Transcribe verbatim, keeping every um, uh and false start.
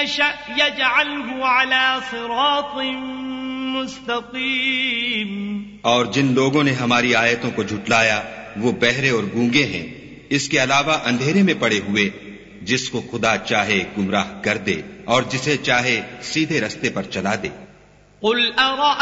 यशअ यजअलहु अला सिरातिन मुस्तकीम। और जिन लोगों ने हमारी आयतों को झुटलाया वो बहरे और गूंगे हैं, इसके अलावा अंधेरे में पड़े हुए। जिसको खुदा चाहे गुमराह कर दे और जिसे चाहे सीधे रस्ते पर चला दे। कुल अरअयतुम